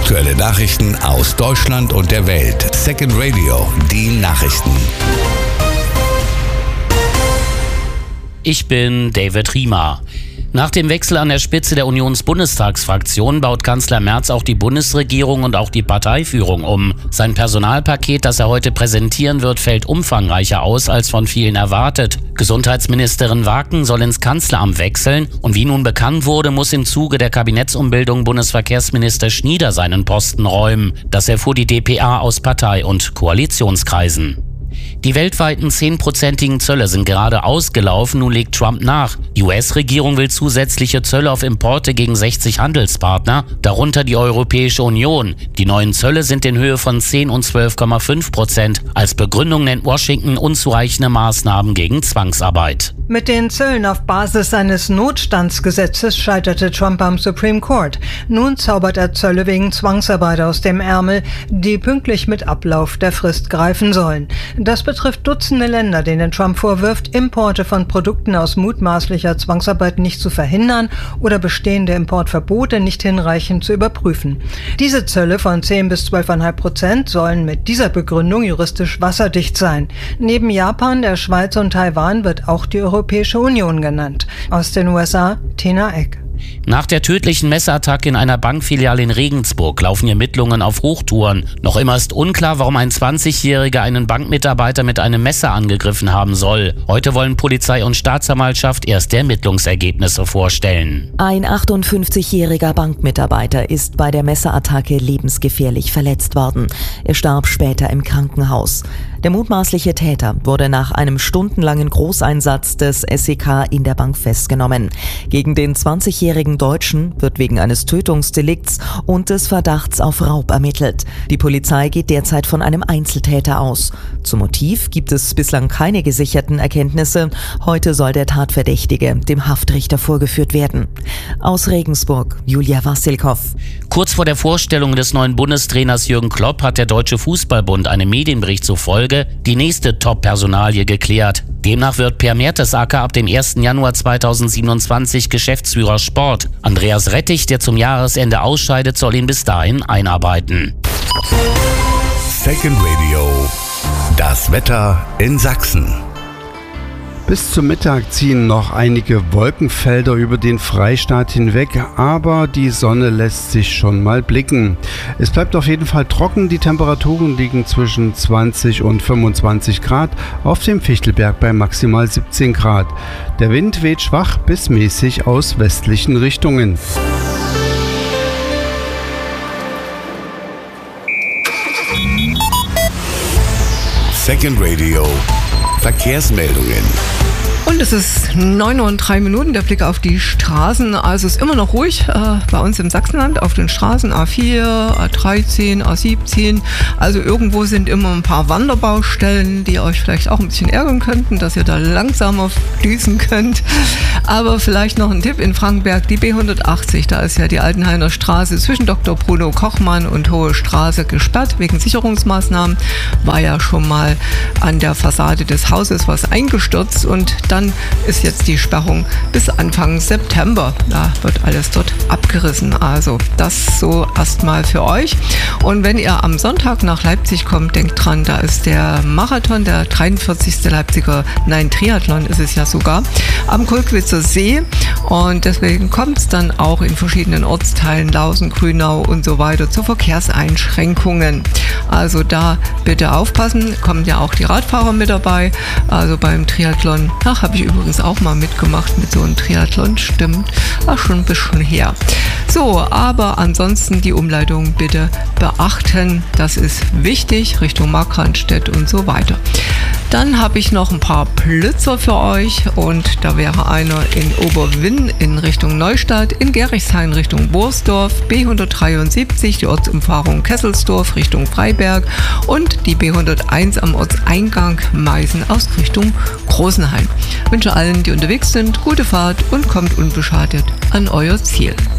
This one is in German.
Aktuelle Nachrichten aus Deutschland und der Welt. Second Radio, die Nachrichten. Ich bin David Riemer. Nach dem Wechsel an der Spitze der Unionsbundestagsfraktion baut Kanzler Merz auch die Bundesregierung und auch die Parteiführung um. Sein Personalpaket, das er heute präsentieren wird, fällt umfangreicher aus als von vielen erwartet. Gesundheitsministerin Waken soll ins Kanzleramt wechseln und wie nun bekannt wurde, muss im Zuge der Kabinettsumbildung Bundesverkehrsminister Schnieder seinen Posten räumen. Das erfuhr die dpa aus Partei- und Koalitionskreisen. Die weltweiten 10%igen Zölle sind gerade ausgelaufen, nun legt Trump nach. Die US-Regierung will zusätzliche Zölle auf Importe gegen 60 Handelspartner, darunter die Europäische Union. Die neuen Zölle sind in Höhe von 10 und 12,5%. Als Begründung nennt Washington unzureichende Maßnahmen gegen Zwangsarbeit. Mit den Zöllen auf Basis eines Notstandsgesetzes scheiterte Trump am Supreme Court. Nun zaubert er Zölle wegen Zwangsarbeit aus dem Ärmel, die pünktlich mit Ablauf der Frist greifen sollen. Das betrifft Dutzende Länder, denen Trump vorwirft, Importe von Produkten aus mutmaßlicher Zwangsarbeit nicht zu verhindern oder bestehende Importverbote nicht hinreichend zu überprüfen. Diese Zölle von 10 bis 12,5% sollen mit dieser Begründung juristisch wasserdicht sein. Neben Japan, der Schweiz und Taiwan wird auch die Europäische Union genannt. Aus den USA, Tina Eck. Nach der tödlichen Messerattacke in einer Bankfiliale in Regensburg laufen Ermittlungen auf Hochtouren. Noch immer ist unklar, warum ein 20-Jähriger einen Bankmitarbeiter mit einem Messer angegriffen haben soll. Heute wollen Polizei und Staatsanwaltschaft erste Ermittlungsergebnisse vorstellen. Ein 58-jähriger Bankmitarbeiter ist bei der Messerattacke lebensgefährlich verletzt worden. Er starb später im Krankenhaus. Der mutmaßliche Täter wurde nach einem stundenlangen Großeinsatz des SEK in der Bank festgenommen. Gegen den 20-jährigen Deutschen wird wegen eines Tötungsdelikts und des Verdachts auf Raub ermittelt. Die Polizei geht derzeit von einem Einzeltäter aus. Zum Motiv gibt es bislang keine gesicherten Erkenntnisse. Heute soll der Tatverdächtige dem Haftrichter vorgeführt werden. Aus Regensburg, Julia Wassilkow. Kurz vor der Vorstellung des neuen Bundestrainers Jürgen Klopp hat der Deutsche Fußballbund einem Medienbericht zufolge die nächste Top-Personalie geklärt. Demnach wird Per Mertesacker ab dem 1. Januar 2027 Geschäftsführer Sport. Andreas Rettich, der zum Jahresende ausscheidet, soll ihn bis dahin einarbeiten. Second Radio, das Wetter in Sachsen. Bis zum Mittag ziehen noch einige Wolkenfelder über den Freistaat hinweg, aber die Sonne lässt sich schon mal blicken. Es bleibt auf jeden Fall trocken, die Temperaturen liegen zwischen 20 und 25 Grad, auf dem Fichtelberg bei maximal 17 Grad. Der Wind weht schwach bis mäßig aus westlichen Richtungen. Second Radio, Verkehrsmeldungen. Und es ist 9:03 Uhr, der Blick auf die Straßen. Also es ist immer noch ruhig bei uns im Sachsenland auf den Straßen A4, A13, A17. Also irgendwo sind immer ein paar Wanderbaustellen, die euch vielleicht auch ein bisschen ärgern könnten, dass ihr da langsamer düsen könnt. Aber vielleicht noch ein Tipp in Frankenberg, die B180, da ist ja die Altenhainer Straße zwischen Dr. Bruno Kochmann und Hohe Straße gesperrt wegen Sicherungsmaßnahmen. War ja schon mal an der Fassade des Hauses was eingestürzt und dann ist jetzt die Sperrung bis Anfang September. Da wird alles dort abgerissen. Also das so erstmal für euch. Und wenn ihr am Sonntag nach Leipzig kommt, denkt dran, da ist der Marathon, der 43. Leipziger, nein, Triathlon ist es ja sogar, am Kolkwitzer See. Und deswegen kommt es dann auch in verschiedenen Ortsteilen, Lausen, Grünau und so weiter, zu Verkehrseinschränkungen. Also da bitte aufpassen, kommen ja auch die Radfahrer mit dabei. Also beim Triathlon, habe ich übrigens auch mal mitgemacht mit so einem Triathlon, stimmt, schon ein bisschen her. So, aber ansonsten die Umleitung bitte beachten, das ist wichtig, Richtung Markranstädt und so weiter. Dann habe ich noch ein paar Blitzer für euch und da wäre einer in Oberwinn in Richtung Neustadt, in Gerichshain Richtung Borsdorf, B173, die Ortsumfahrung Kesselsdorf Richtung Freiberg und die B101 am Ortseingang Meißen aus Richtung Großenhain. Ich wünsche allen, die unterwegs sind, gute Fahrt und kommt unbeschadet an euer Ziel.